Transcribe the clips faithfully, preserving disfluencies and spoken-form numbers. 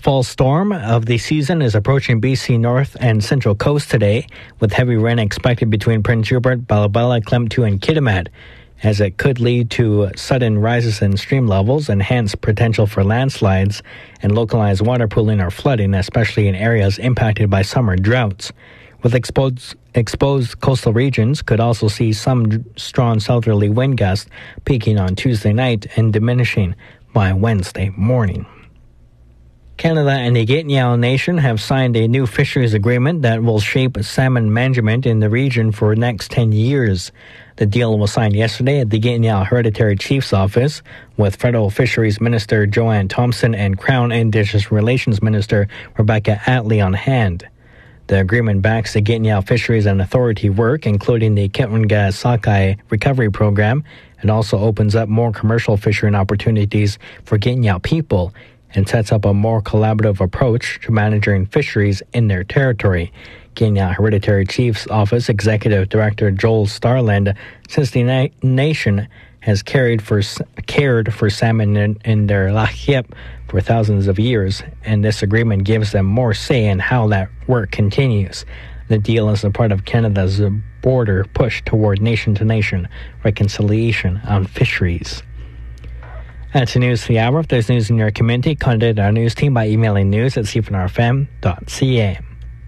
fall storm of the season is approaching B C North and Central Coast today, with heavy rain expected between Prince Rupert, Balabella, Klemtu, and Kitimat, as it could lead to sudden rises in stream levels and hence potential for landslides and localized water pooling or flooding, especially in areas impacted by summer droughts. With exposed, exposed coastal regions, could also see some strong southerly wind gusts peaking on Tuesday night and diminishing by Wednesday morning. Canada and the Gatineau Nation have signed a new fisheries agreement that will shape salmon management in the region for the next ten years. The deal was signed yesterday at the Gatineau Hereditary Chief's office with Federal Fisheries Minister Joanne Thompson and Crown Indigenous Relations Minister Rebecca Atlee on hand. The agreement backs the Gatineau Fisheries and Authority work, including the Kitwanga Sockeye Recovery Program, and also opens up more commercial fishing opportunities for Gatineau people and sets up a more collaborative approach to managing fisheries in their territory. Gatineau Hereditary Chief's Office Executive Director Joel Starland says the na- nation has cared for cared for salmon in, in their Lachiep for thousands of years, and this agreement gives them more say in how that work continues. The deal is a part of Canada's border push toward nation-to-nation reconciliation on fisheries. That's the news for the hour. If there's news in your community, contact our news team by emailing news at c f n r f m dot c a.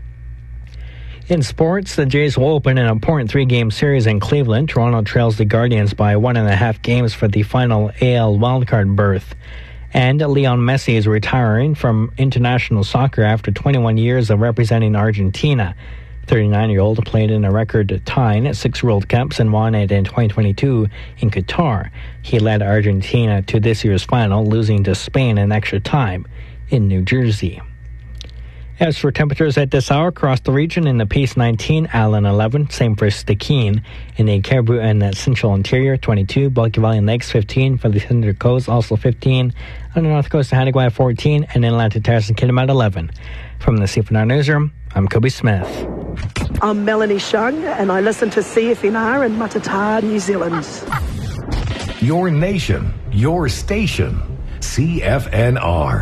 In sports, the Jays will open an important three-game series in Cleveland. Toronto trails the Guardians by one and a half games for the final A L wildcard berth. And Leon Messi is retiring from international soccer after twenty-one years of representing Argentina. thirty-nine-year-old played in a record-tying six World Cups and won it in twenty twenty-two in Qatar. He led Argentina to this year's final, losing to Spain in extra time in New Jersey. As for temperatures at this hour across the region, in the Peace nineteen, Allen eleven, same for Stikine. In the Caribou and the Central Interior, twenty-two, Bulky Valley and Lakes fifteen, for the Central Coast also fifteen, on the North Coast of Haneguai fourteen, and in Atlantic Terrace and Kitimat eleven. From the C F N R Newsroom, I'm Kobe Smith. I'm Melanie Shung, and I listen to C F N R in Matata, New Zealand. Your nation, your station, C F N R.